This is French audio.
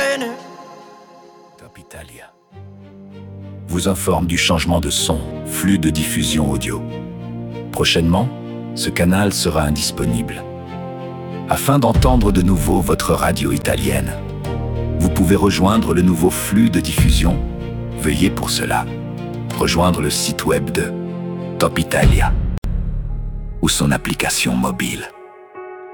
bene. Top Italia vous informe du changement de son, flux de diffusion audio. Prochainement, ce canal sera indisponible. Afin d'entendre de nouveau votre radio italienne, vous pouvez rejoindre le nouveau flux de diffusion. Veuillez pour cela rejoindre le site web de Top Italia ou son application mobile.